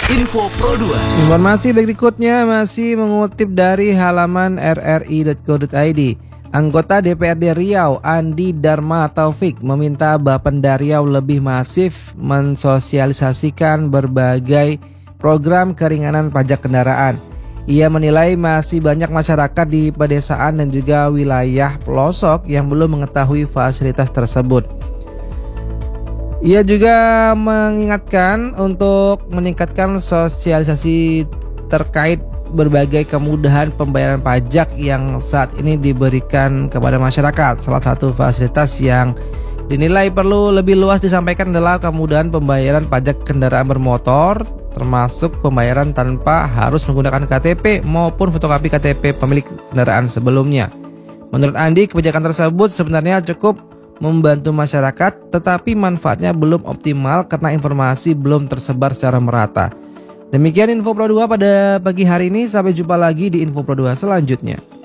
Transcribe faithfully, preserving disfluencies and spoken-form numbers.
Info Pro dua. Informasi berikutnya masih mengutip dari halaman r r i titik co titik i d. Anggota D P R D Riau Andi Dharma Taufik meminta Bapenda Riau lebih masif mensosialisasikan berbagai program keringanan pajak kendaraan. Ia menilai masih banyak masyarakat di pedesaan dan juga wilayah pelosok yang belum mengetahui fasilitas tersebut. Ia juga mengingatkan untuk meningkatkan sosialisasi terkait berbagai kemudahan pembayaran pajak yang saat ini diberikan kepada masyarakat. Salah satu fasilitas yang dinilai perlu lebih luas disampaikan adalah kemudahan pembayaran pajak kendaraan bermotor, termasuk pembayaran tanpa harus menggunakan K T P maupun fotokopi K T P pemilik kendaraan sebelumnya. Menurut Andi, kebijakan tersebut sebenarnya cukup membantu masyarakat, tetapi manfaatnya belum optimal karena informasi belum tersebar secara merata. Demikian Info Pro dua pada pagi hari ini, sampai jumpa lagi di Info Pro dua selanjutnya.